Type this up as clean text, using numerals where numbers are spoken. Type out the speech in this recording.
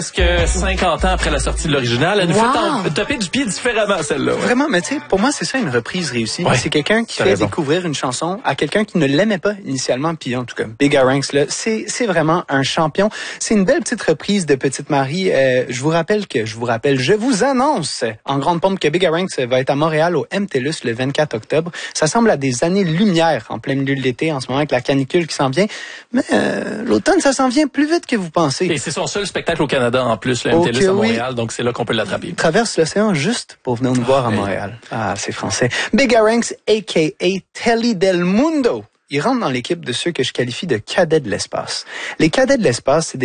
Presque 50 ans après la sortie de l'original, elle nous fait taper du pied différemment, celle-là. Ouais. Vraiment, mais tu sais, pour moi, c'est ça une reprise réussie. Ouais, c'est quelqu'un qui fait découvrir une chanson à quelqu'un qui ne l'aimait pas initialement. Puis en tout cas, Bigaranx, là, c'est vraiment un champion. C'est une belle petite reprise de Petite Marie. Je vous annonce en grande pompe que Bigaranx va être à Montréal au MTLUS le 24 octobre. Ça semble à des années-lumière en plein milieu de l'été en ce moment avec la canicule qui s'en vient. Mais l'automne, ça s'en vient plus vite que vous pensez. Et c'est son seul spectacle au Canada en plus, le MTLUS à Montréal, donc c'est là qu'on peut l'attraper. Il traverse l'océan juste pour venir nous voir à Montréal. Ah, c'est français. Bigaranx, a.k.a. Telly del Mundo. Il rentre dans l'équipe de ceux que je qualifie de cadets de l'espace. Les cadets de l'espace, c'est